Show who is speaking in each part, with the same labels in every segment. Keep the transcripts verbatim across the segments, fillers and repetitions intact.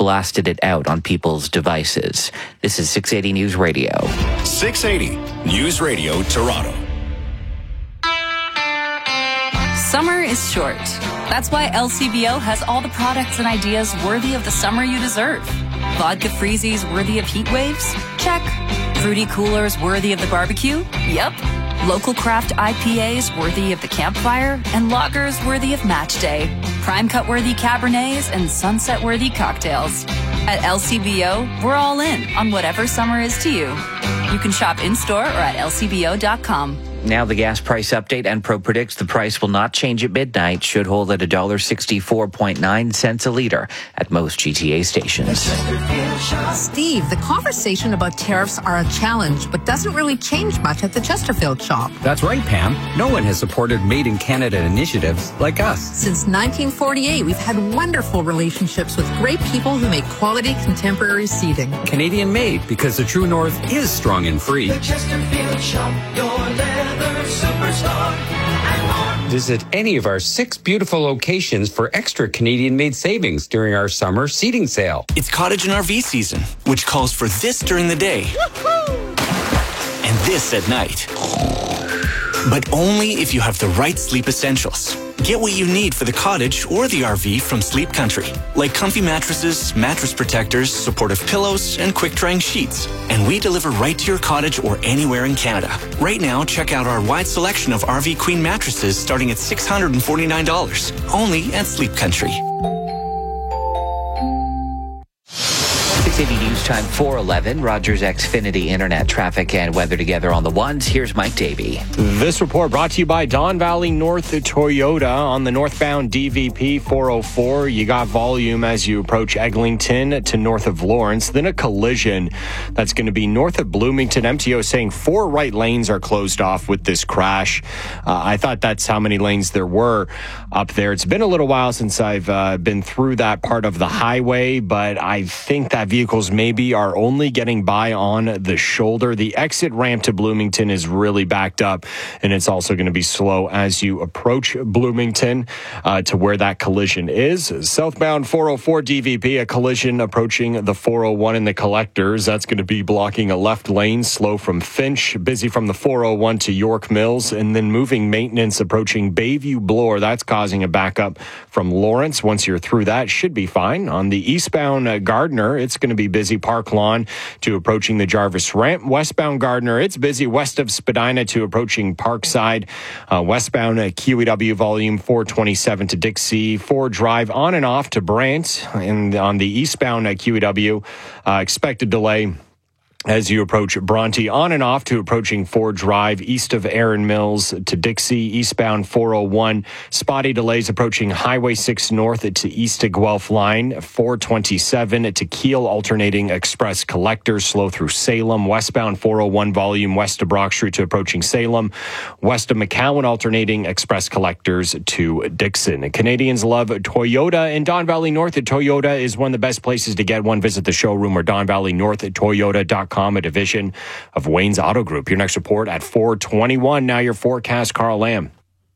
Speaker 1: blasted it out on people's devices. This is six eighty News Radio.
Speaker 2: six eighty News Radio Toronto.
Speaker 3: Summer is short. That's why L C B O has all the products and ideas worthy of the summer you deserve. Vodka freezies worthy of heat waves? Check. Fruity coolers worthy of the barbecue? Yep. Local craft I P As worthy of the campfire? And lagers worthy of match day. Prime cut worthy Cabernets and sunset worthy cocktails. At L C B O, we're all in on whatever summer is to you. You can shop in-store or at L C B O dot com.
Speaker 1: Now the gas price update. Enpro predicts the price will not change at midnight. Should hold at one dollar sixty-four point nine cents a litre at most G T A stations.
Speaker 4: Steve, the conversation about tariffs are a challenge, but doesn't really change much at the Chesterfield shop.
Speaker 5: That's right, Pam. No one has supported Made in Canada initiatives like us.
Speaker 4: Since nineteen forty-eight, we've had wonderful relationships with great people who make quality contemporary seating.
Speaker 5: Canadian made, because the True North is strong and free.
Speaker 6: The Chesterfield shop, your leather superstar.
Speaker 5: Visit any of our six beautiful locations for extra Canadian-made savings during our summer seating sale.
Speaker 7: It's cottage and R V season, which calls for this during the day and this at night. But only if you have the right sleep essentials. Get what you need for the cottage or the R V from Sleep Country, like comfy mattresses, mattress protectors, supportive pillows, and quick-drying sheets. And we deliver right to your cottage or anywhere in Canada. Right now, check out our wide selection of R V Queen mattresses starting at six hundred forty-nine dollars, only at Sleep Country.
Speaker 1: six eighty News Time four eleven. Rogers Xfinity Internet traffic and weather together on the ones. Here's Mike Davey.
Speaker 8: This report brought to you by Don Valley North Toyota on the northbound D V P four oh four. You got volume as you approach Eglinton to north of Lawrence. Then a collision that's going to be north of Bloomington. M T O saying four right lanes are closed off with this crash. Uh, I thought that's how many lanes there were up there. It's been a little while since I've uh, been through that part of the highway, but I think that vehicles maybe are only getting by on the shoulder. The exit ramp to Bloomington is really backed up, and it's also going to be slow as you approach Bloomington uh, to where that collision is. Southbound four oh four D V P, a collision approaching the four oh one in the collectors. That's going to be blocking a left lane, slow from Finch, busy from the four oh one to York Mills, and then moving maintenance approaching Bayview Bloor. That's causing a backup from Lawrence. Once you're through that, should be fine. On the eastbound uh, Gardner, it's going to be busy Park Lawn to approaching the Jarvis ramp. Westbound Gardner, it's busy west of Spadina to approaching Parkside. Uh, westbound uh, Q E W volume four twenty-seven to Dixie. Ford Drive on and off to Brant. And on the eastbound uh, Q E W, uh, expected delay as you approach Bronte on and off to approaching Ford Drive, east of Erin Mills to Dixie, eastbound four oh one. Spotty delays approaching Highway six north to east of Guelph line, four twenty-seven to Kiel alternating express collectors, slow through Salem. Westbound four oh one volume west of Brock Street to approaching Salem, west of McCowan alternating express collectors to Dixon. Canadians love Toyota in Don Valley North. Toyota is one of the best places to get one. Visit the showroom or Don Valley North at toyota dot com. A division of Wayne's Auto Group. Your next report at four twenty-one. Now your forecast, Carl Lamb.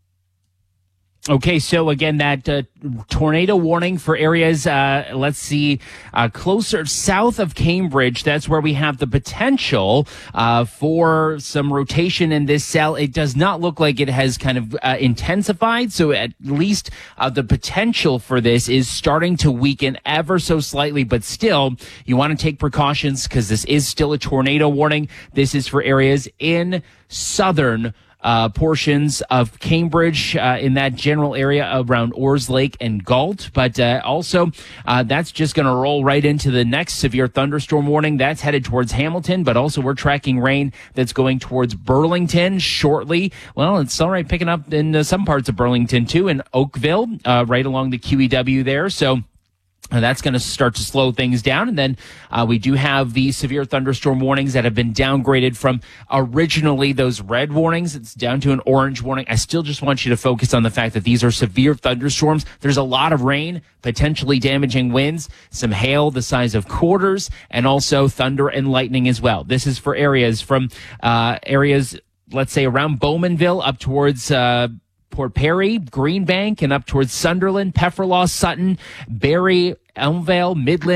Speaker 9: Okay, so again, that uh, tornado warning for areas, uh, let's see, uh, closer south of Cambridge. That's where we have the potential uh, for some rotation in this cell. It does not look like it has kind of uh, intensified, so at least uh, the potential for this is starting to weaken ever so slightly, but still, you want to take precautions because this is still a tornado warning. This is for areas in southern Uh, portions of Cambridge, uh, in that general area around Orrs Lake and Galt. But uh, also, uh, that's just going to roll right into the next severe thunderstorm warning. That's headed towards Hamilton, but also we're tracking rain that's going towards Burlington shortly. Well, it's all right picking up in uh, some parts of Burlington, too, in Oakville, uh, right along the Q E W there. So Uh, that's going to start to slow things down. And then uh, we do have the severe thunderstorm warnings that have been downgraded from originally those red warnings. It's down to an orange warning. I still just want you to focus on the fact that these are severe thunderstorms. There's a lot of rain, potentially damaging winds, some hail the size of quarters, and also thunder and lightning as well. This is for areas from uh, areas, let's say, around Bowmanville up towards uh Port Perry, Greenbank, and up towards Sunderland, Pefferlaw, Sutton, Barrie, Elmvale, Midland.